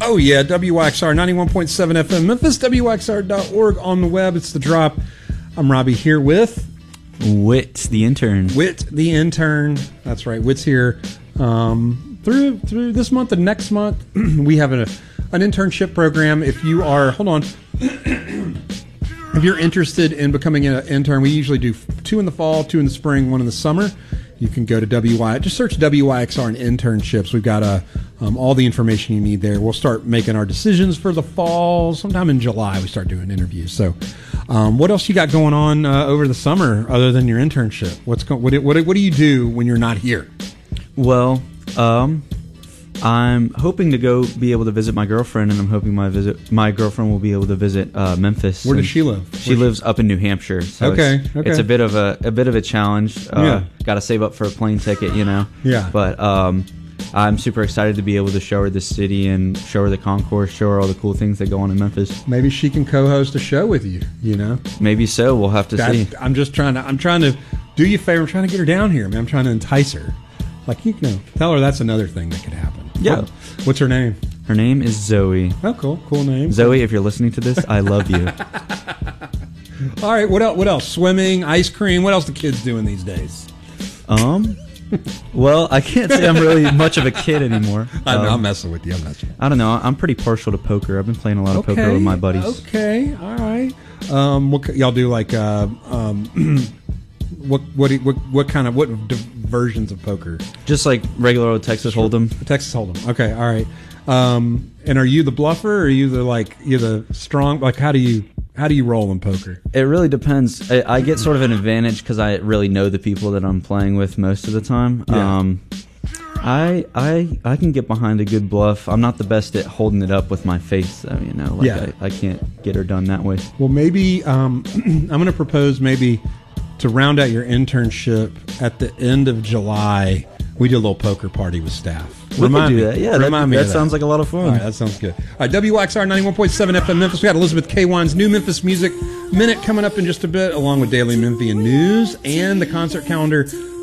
Oh, yeah, WYXR 91.7 FM, Memphis, WYXR.org on the web. It's The Drop. I'm Robbie here with... Whit, the intern. Whit, the intern. That's right, Whit's here. Through this month and next month, we have an internship program. If you are... Hold on. If you're interested in becoming an intern, we usually do 2 in the fall, 2 in the spring, 1 in the summer. You can go to just search WYXR and internships. We've got all the information you need there. We'll start making our decisions for the fall. Sometime in July, we start doing interviews. So, what else you got going on over the summer other than your internship? What do you do when you're not here? Well, I'm hoping to go be able to visit my girlfriend, and I'm hoping my girlfriend will be able to visit Memphis. Where does she live? She lives up in New Hampshire. So okay. It's a bit of a challenge. Got to save up for a plane ticket, Yeah. But I'm super excited to be able to show her the city and show her the concourse, show her all the cool things that go on in Memphis. Maybe she can co-host a show with you. Maybe so. We'll have to see. I'm trying to do you a favor. I'm trying to get her down here. I'm trying to entice her. Tell her that's another thing that could happen. Yeah. What's her name? Her name is Zoe. Oh, cool name. Zoe, if you're listening to this, I love you. All right, what else? Swimming, ice cream. What else the kids doing these days? Well, I can't say I'm really much of a kid anymore. I'm messing with you. I don't know. I'm pretty partial to poker. I've been playing a lot of poker with my buddies. Okay, all right. What y'all do? What versions of poker? Just like regular old Texas Hold'em. Texas Hold'em. Okay, all right. And are you the bluffer, or are you you're the strong? How do you roll in poker? It really depends. I get sort of an advantage because I really know the people that I'm playing with most of the time. Yeah. I can get behind a good bluff. I'm not the best at holding it up with my face, though. I can't get her done that way. Well, maybe I'm going to propose to round out your internship at the end of July. We do a little poker party with staff. Remind me. That. Yeah, that sounds like a lot of fun. All right, that sounds good. All right, WYXR 91.7 FM Memphis. We got Elizabeth K-Wine's new Memphis Music Minute coming up in just a bit, along with Daily Memphian News and the concert calendar